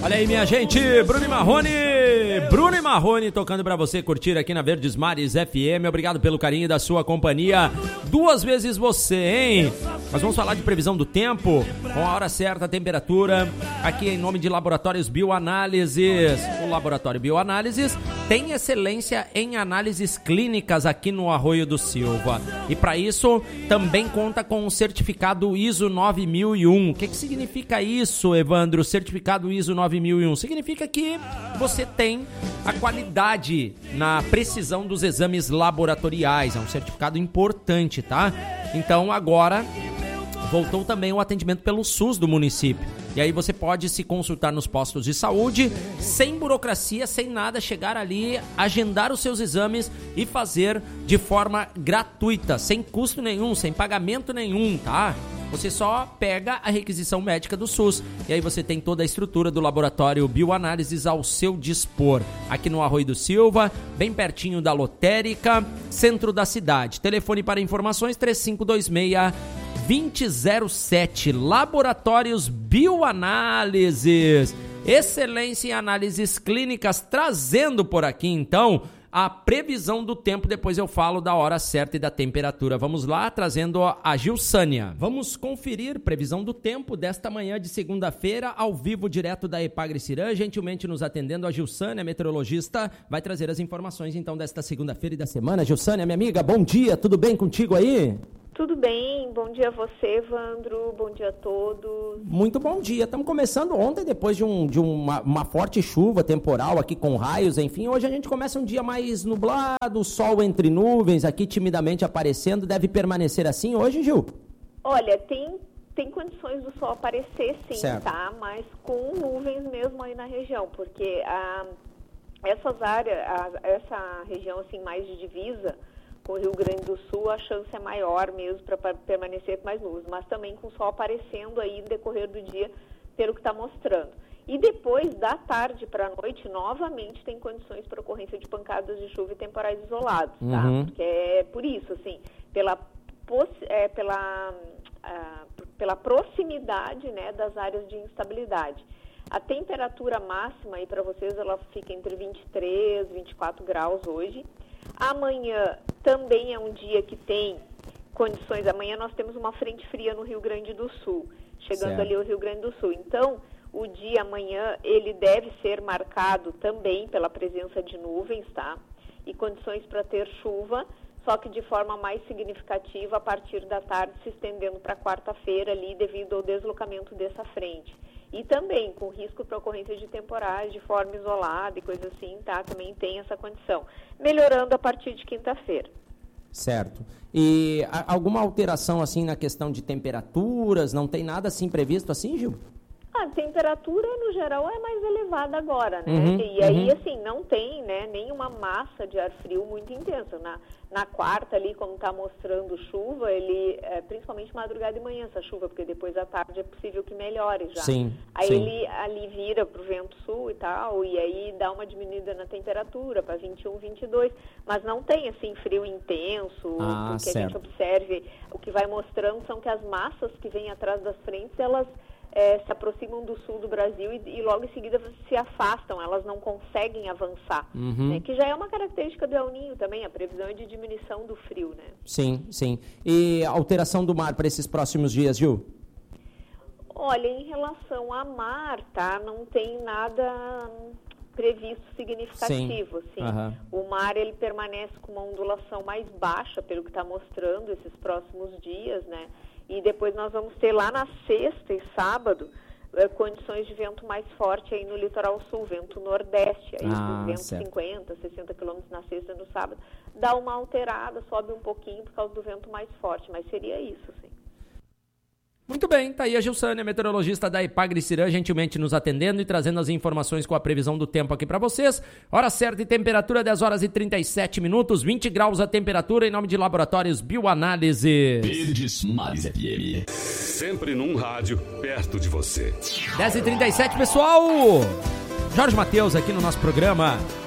Olha aí, minha gente, Bruno e Marrone tocando pra você curtir aqui na Verdes Mares FM. Obrigado pelo carinho da sua companhia. 2 vezes você, hein? Nós vamos falar de previsão do tempo, com a hora certa, a temperatura, aqui em nome de Laboratórios Bioanálises. O Laboratório Bioanálises tem excelência em análises clínicas aqui no Arroio do Silva. E para isso, também conta com o certificado ISO 9001. O que significa isso, Evandro? Certificado ISO 9001 significa que você tem a qualidade na precisão dos exames laboratoriais. É um certificado importante, tá? Então agora voltou também o atendimento pelo SUS do município. E aí você pode se consultar nos postos de saúde, sem burocracia, sem nada, chegar ali, agendar os seus exames e fazer de forma gratuita, sem custo nenhum, sem pagamento nenhum, tá? Você só pega a requisição médica do SUS e aí você tem toda a estrutura do Laboratório Bioanálises ao seu dispor. Aqui no Arroio do Silva, bem pertinho da lotérica, centro da cidade. Telefone para informações 3526-2007. Laboratórios Bioanálises. Excelência em análises clínicas, trazendo por aqui então a previsão do tempo. Depois eu falo da hora certa e da temperatura. Vamos lá, trazendo a Gilsânia. Vamos conferir previsão do tempo desta manhã de segunda-feira, ao vivo, direto da Epagre-Cirã. Gentilmente nos atendendo a Gilsânia, meteorologista, vai trazer as informações então desta segunda-feira e da semana. Gilsânia, minha amiga, bom dia, tudo bem contigo aí? Tudo bem, bom dia a você, Evandro, bom dia a todos. Muito bom dia, estamos começando ontem, depois de uma forte chuva temporal aqui com raios, enfim, hoje a gente começa um dia mais nublado, sol entre nuvens, aqui timidamente aparecendo, deve permanecer assim hoje, Gil? Olha, tem condições do sol aparecer sim, certo, tá? Mas com nuvens mesmo aí na região, porque essas áreas, essa região assim mais de divisa com o Rio Grande do Sul, a chance é maior mesmo para permanecer com mais nuvens, mas também com o sol aparecendo aí no decorrer do dia, pelo que está mostrando. E depois, da tarde para a noite, novamente tem condições para ocorrência de pancadas de chuva e temporais isolados, tá? Porque é por isso, assim, pela proximidade, né, das áreas de instabilidade. A temperatura máxima aí para vocês, ela fica entre 23 e 24 graus hoje. Amanhã também é um dia que tem condições. Amanhã nós temos uma frente fria no Rio Grande do Sul, chegando ali ao Rio Grande do Sul. Então, o dia amanhã, ele deve ser marcado também pela presença de nuvens, tá? E condições para ter chuva, só que de forma mais significativa a partir da tarde, se estendendo para quarta-feira ali, devido ao deslocamento dessa frente. E também com risco para ocorrência de temporais de forma isolada e coisa assim, tá? Também tem essa condição. Melhorando a partir de quinta-feira. Certo. E alguma alteração assim na questão de temperaturas? Não tem nada assim previsto assim, Gil? A temperatura, no geral, é mais elevada agora, né? E aí, assim, não tem, né, nenhuma massa de ar frio muito intensa. Na quarta ali, como está mostrando chuva, ele, principalmente madrugada e manhã essa chuva, porque depois à tarde é possível que melhore já. Aí ele ali vira para o vento sul e tal, e aí dá uma diminuída na temperatura para 21, 22, mas não tem, assim, frio intenso. O que a gente observe, o que vai mostrando são que as massas que vêm atrás das frentes, elas se aproximam do sul do Brasil e logo em seguida se afastam, elas não conseguem avançar, né? Que já é uma característica do El Niño também, a previsão é de diminuição do frio, né? Sim, sim. E a alteração do mar para esses próximos dias, Gil? Olha, em relação a mar, tá? Não tem nada previsto significativo, assim. O mar, ele permanece com uma ondulação mais baixa, pelo que está mostrando esses próximos dias, né? E depois nós vamos ter lá na sexta e sábado condições de vento mais forte aí no litoral sul, vento nordeste, aí com vento 50, 60 km na sexta e no sábado. Dá uma alterada, sobe um pouquinho por causa do vento mais forte, mas seria isso, sim. Muito bem, tá aí a Gilsânia, meteorologista da Epagre-Cirã, gentilmente nos atendendo e trazendo as informações com a previsão do tempo aqui para vocês. Hora certa e temperatura, 10 horas e 37 minutos, 20 graus a temperatura, em nome de Laboratórios Bioanálises. Verdes Mares FM. Sempre num rádio perto de você. 10h37, pessoal! Jorge Matheus aqui no nosso programa.